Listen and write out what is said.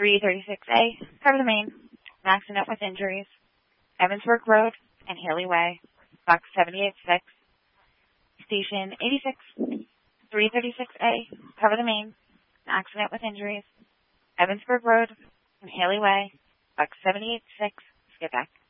336A, cover the main, an accident with injuries, Evansburg Road and Haley Way, box 786, station 86, 336A, cover the main, an accident with injuries, Evansburg Road and Haley Way, box 786, skip back.